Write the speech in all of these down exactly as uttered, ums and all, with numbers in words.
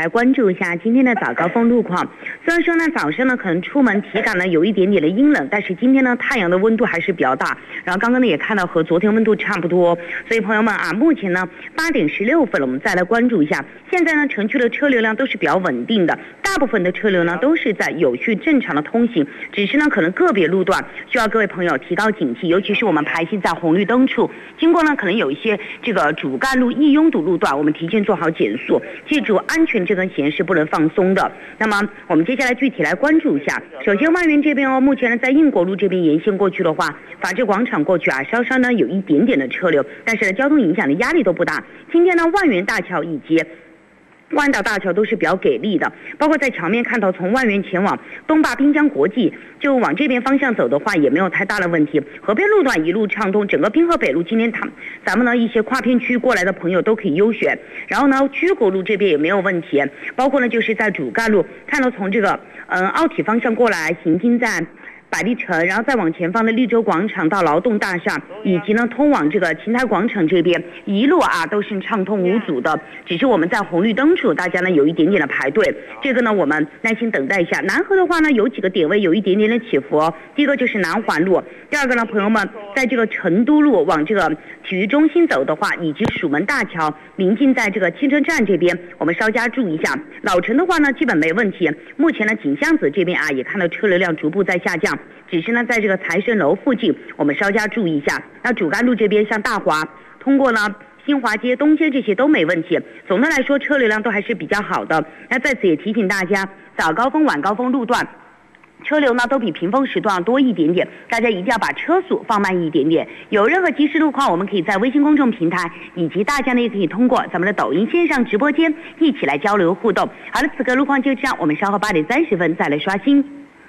来关注一下今天的早高峰路况。虽然说呢早上呢可能出门体感呢有一点点的阴冷，但是今天呢太阳的温度还是比较大。然后刚刚呢也看到和昨天温度差不多，所以朋友们啊，目前呢八点十六分了，我们再来关注一下。现在呢城区的车流量都是比较稳定的，大部分的车流呢都是在有序正常的通行，只是呢可能个别路段需要各位朋友提高警惕，尤其是我们排行在红绿灯处，经过呢可能有一些这个主干路易拥堵路段，我们提前做好减速，记住安全这根弦是不能放松的。那么我们接下来具体来关注一下。首先万源这边哦，目前呢在应国路这边沿线过去的话，法治广场过去啊，稍稍呢有一点点的车流，但是呢交通影响的压力都不大。今天呢万源大桥以及万岛大桥都是比较给力的，包括在桥面看到从万源前往东坝滨江国际，就往这边方向走的话也没有太大的问题，河边路段一路畅通，整个滨河北路今天他咱们呢一些跨片区过来的朋友都可以优选。然后呢居国路这边也没有问题，包括呢就是在主干路看到从这个嗯奥体方向过来行经在百丽城，然后再往前方的绿洲广场到劳动大厦，以及呢通往这个琴台广场这边一路啊都是畅通无阻的，只是我们在红绿灯处大家呢有一点点的排队，这个呢我们耐心等待一下。南河的话呢有几个点位有一点点的起伏，第一个就是南环路，第二个呢朋友们在这个成都路往这个体育中心走的话，以及蜀门大桥临近在这个汽车站这边，我们稍加注意一下。老城的话呢基本没问题，目前呢锦巷子这边啊也看到车流量逐步在下降，只是呢在这个财神楼附近我们稍加注意一下。那主干路这边像大华通过呢新华街东街这些都没问题，总的来说车流量都还是比较好的。那在此也提醒大家，早高峰晚高峰路段车流呢都比平峰时段多一点点，大家一定要把车速放慢一点点。有任何即时路况，我们可以在微信公众平台，以及大家呢也可以通过咱们的抖音线上直播间一起来交流互动。好了，此刻路况就这样，我们稍后八点三十分再来刷新。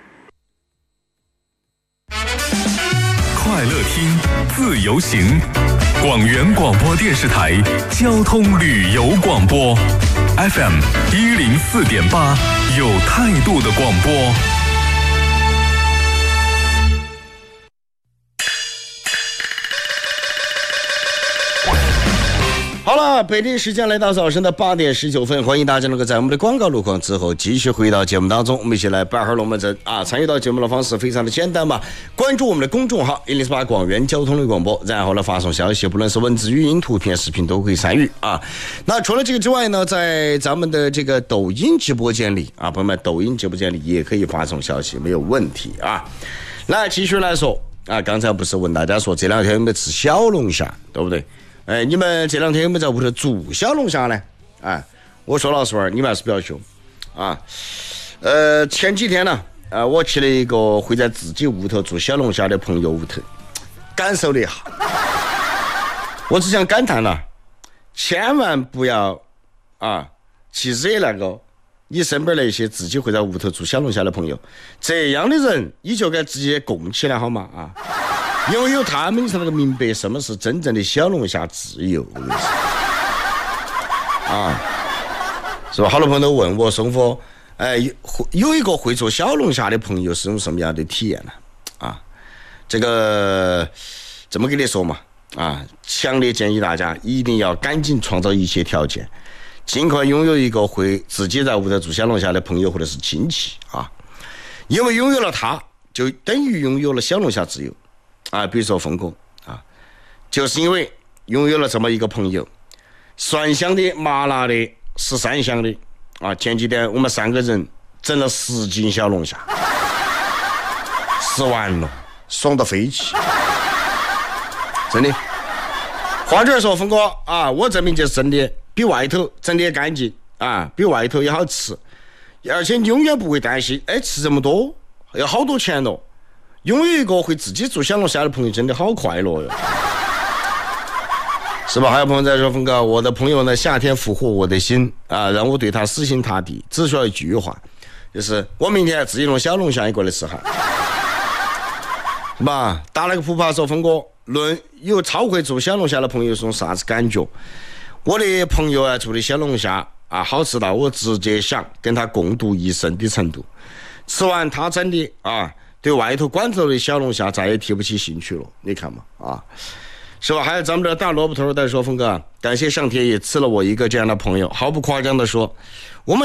快乐听，自由行，广元广播电视台交通旅游广播 F M 一零四点八，有态度的广播。 好了，北京时间来到早上的八点十九分，欢迎大家能够在我们的广告路况之后继续回到节目当中，我们一起来摆会儿龙门阵啊！参与到节目的方式非常的简单嘛，关注我们的公众号一零四八广元交通旅广播，然后呢发送消息，不论是文字、语音、图片、视频都可以参与啊。那除了这个之外呢，在咱们的这个抖音直播间里啊，朋友们，抖音直播间里也可以发送消息，没有问题啊。来继续来说啊，刚才不是问大家说这两天有没有吃小龙虾，对不对？哎，你们这两天有没有在屋头煮小龙虾呢？哎，我说老实话，你们还是不要凶啊。呃，前几天呢，呃，我去了一个会在自己屋头煮小龙虾的朋友屋头，感受了一下。我只想感叹了，千万不要啊去惹那个你身边那些自己会在屋头煮小龙虾的朋友，这样的人你就该直接供起来好吗？啊。因为有他们，你才能够明白什么是真正的小龙虾自由啊！是吧？好多朋友都问我，松佛，哎，有一个会做小龙虾的朋友是种什么样的体验呢？啊，这个这么跟你说嘛，啊，强烈建议大家一定要赶紧创造一切条件，尽快拥有一个会自己在屋头做小龙虾的朋友或者是亲戚啊，因为拥有了他，就等于拥有了小龙虾自由。啊，比如说峰哥啊，就是因为拥有了这么一个朋友，酸香的、麻辣的、十三香的啊，前几天我们三个人整了十斤小龙虾，吃完了，爽到飞起，真的。话点说，峰哥啊，我证明就是真的，比外头整的也干净啊，比外头也好吃，而且永远不会担心，哎，吃这么多要好多钱咯。拥有一个会自己做小龙虾的朋友真的好快乐哟，是吧？还有朋友在说，峰哥，我的朋友呢夏天俘获我的心啊，让我对他死心塌地，只需要一句话，就是我明天自己弄小龙虾也过来吃哈，是吧？打了个扑帕说，峰哥，论有超会做小龙虾的朋友是种啥子感觉？我的朋友啊做的小龙虾啊好吃到我直接想跟他共度一生的程度，吃完他真的啊。对外头馆子的小龙虾再也提不起兴趣了，你看嘛啊，是吧？还有咱们这大萝卜头在说，峰哥，感谢上天也赐了我一个这样的朋友，毫不夸张的说，我们